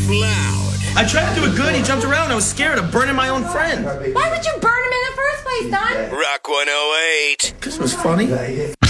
loud. I tried to do it good. He jumped around. I was scared of burning my own friend. Why would you burn him in the first place, Don? Rock 108. Because it was funny.